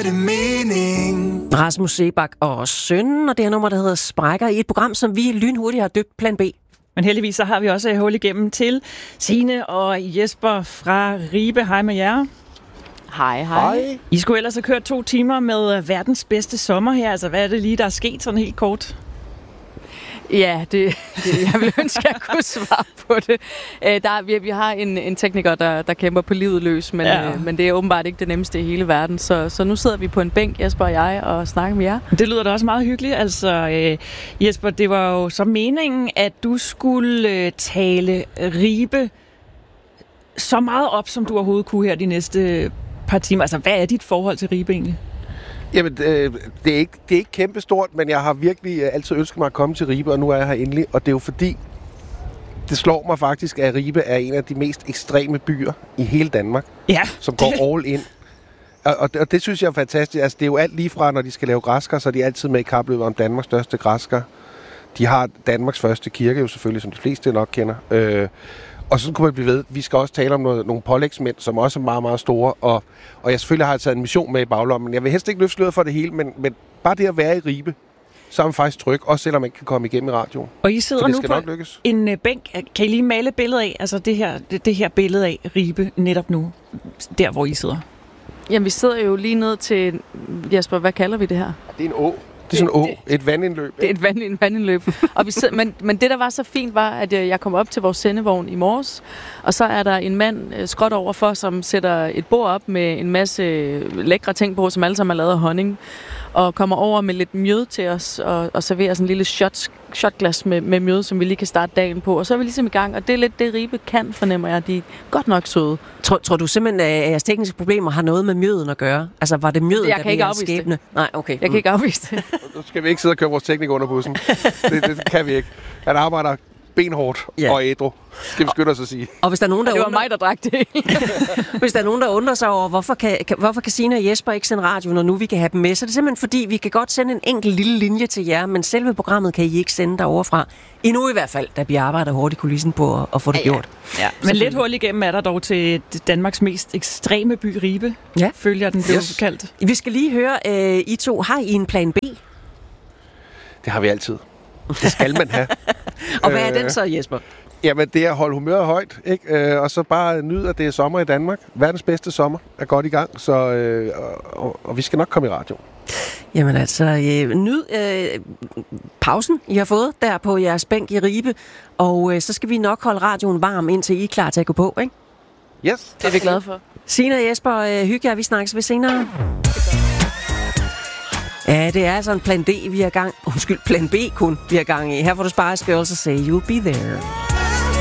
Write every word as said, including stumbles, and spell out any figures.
det mening? Rasmus Seebach og Sønnen, og det her nummer, der hedder Sprækker, i et program, som vi lynhurtigt har døbt Plan B. Men heldigvis så har vi også hul igennem til Signe og Jesper fra Ribe. Hej med jer. Hej, hej. I skulle ellers have kørt to timer med verdens bedste sommer her. Altså, hvad er det lige, der er sket sådan helt kort? Ja, det, det, jeg vil ønske, at jeg kunne svare på det. Æ, der, vi, vi har en, en tekniker, der, der kæmper på livet løs, men, ja. øh, men det er åbenbart ikke det nemmeste i hele verden. Så, så nu sidder vi på en bænk, Jesper og jeg, og snakker med jer. Det lyder da også meget hyggeligt. Altså, øh, Jesper, det var jo så meningen, at du skulle øh, tale Ribe så meget op, som du overhovedet kunne her de næste par timer. Altså, hvad er dit forhold til Ribe egentlig? Jamen, øh, det er ikke, det er ikke kæmpestort, men jeg har virkelig øh, altid ønsket mig at komme til Ribe, og nu er jeg her endelig. Og det er jo fordi, det slår mig faktisk, at Ribe er en af de mest ekstreme byer i hele Danmark, ja. som går all in. Og, og, det, og det synes jeg er fantastisk. Altså, det er jo alt lige fra, når de skal lave græskar, så er de altid med i kapløbet om Danmarks største græskar. De har Danmarks første kirke, jo selvfølgelig, som de fleste nok kender. Øh, Og så kunne man blive ved. Vi skal også tale om noget, nogle pålægsmænd, som også er meget, meget store. Og, og jeg selvfølgelig har taget en mission med i baglommen. Jeg vil helst ikke løfte sløret for det hele, men, men bare det at være i Ribe, så er man faktisk tryg, også selvom man ikke kan komme igennem i radioen. Og I sidder nu på lykkes. en uh, bænk. Kan I lige male et billede af, altså det her, det, det her billede af Ribe netop nu, der hvor I sidder? Jamen, vi sidder jo lige ned til, Jesper, hvad kalder vi det her? Det er en å. Det er sådan å, et vandindløb. Det er et vand, vandindløb. og vi sidder, men, men det, der var så fint, var, at jeg kom op til vores sendevogn i morges, og så er der en mand skråt overfor, som sætter et bord op med en masse lækre ting på, som alle sammen er lavet af honning, og kommer over med lidt mjød til os, og, og serverer sådan en lille shot, shotglas med, med mjød, som vi lige kan starte dagen på. Og så er vi ligesom i gang, og det er lidt det, Ribe kan, fornemmer jeg. De er godt nok søde. Tror, tror du simpelthen, at jeres tekniske problemer har noget med mjøden at gøre? Altså, var det mjøden, jeg der kan ikke blev skæbne? Nej, okay. Jeg kan ikke afvise det. Nu skal vi ikke sidde og køre vores teknik under bussen. Det, det kan vi ikke. Han arbejder benhårdt ja. og ædru, skal vi skynde os at sige. Og hvis der er nogen, der det var undrer... mig, der drak det. Hvis der er nogen, der undrer sig over, hvorfor kan, kan, hvorfor kan Signe og Jesper ikke sende radio, når nu vi kan have dem med, så er det simpelthen fordi, vi kan godt sende en enkelt lille linje til jer, men selve programmet kan I ikke sende derovre fra. Endnu i hvert fald, da vi arbejder hårdt i kulissen på at, at få det ja, ja. gjort. Ja, men lidt hul igennem er der dog til Danmarks mest ekstreme by, Ribe. Ja. Følger den blev yes. kaldt. Vi skal lige høre, uh, I to, har I en plan B? Det har vi altid. Det skal man have. Og hvad er den så, Jesper? Jamen, det er at holde humøret højt, ikke? Øh, og så bare nyde, at det er sommer i Danmark. Verdens bedste sommer er godt i gang, så, øh, og, og vi skal nok komme i radio. Jamen altså, øh, nyd øh, pausen, I har fået der på jeres bænk i Ribe, og øh, så skal vi nok holde radioen varm, indtil I er klar til at gå på, ikke? Yes. Det er vi glade for. Signe og Jesper, øh, hygge jer, vi snakkes ved senere. Ja, det er altså en plan D, vi er gang. Undskyld, plan B kun, vi er gang i. Her får du Spice Girls og Say You'll Be There.